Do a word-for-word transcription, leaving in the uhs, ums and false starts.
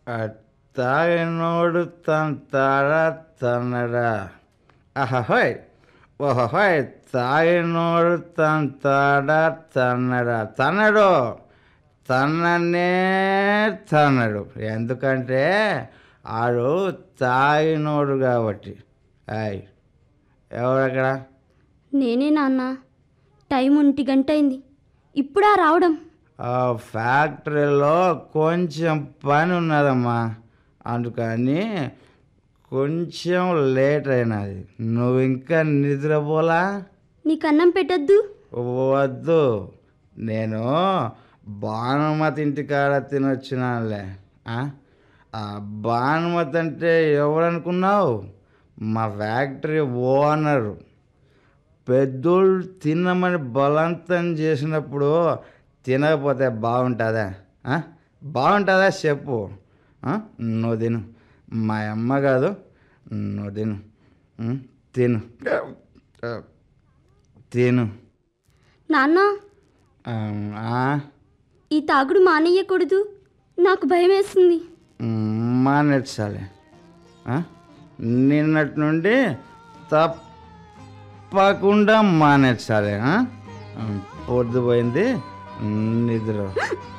ఆ తాగినోడు తన తాడా తన్నడా అహోయ్ ఓహోయ్ తాగినోడు తన తాడా తన్నడా తన్నడు తన్ననే తన్నడు ఎందుకంటే ఆడు తాగినోడు కాబట్టి. అయ్ ఎవడక్కడ? నేనే నాన్న. టైం ఒంటి గంట అయింది, ఇప్పుడా రావడం? ఆ ఫ్యాక్టరీలో కొంచెం పని ఉన్నదమ్మా, అందుకని కొంచెం లేట్ అయినది. నువ్వు ఇంకా నిద్రపోలా? నీకు అన్నం పెట్టద్దు? వద్దు, నేను భానుమతి ఇంటికాడ తినొచ్చినానులే. ఆ భానుమతి అంటే ఎవరనుకున్నావు? మా ఫ్యాక్టరీ ఓనరు. పెద్దోళ్ళు తినమని బలవంతం చేసినప్పుడు తినకపోతే బాగుంటుందా? బాగుంటుందా చెప్పు. నువ్వు తిను, మా అమ్మ కాదు, నువ్వు తిను. తిను తిను నాన్న, ఈ తాగుడు మానేయకూడదు, నాకు భయం వేస్తుంది. మానేసాలి. నిన్నటి నుండి తప్పకుండా మానేసాలి. పొద్దుపోయింది, నిద్ర.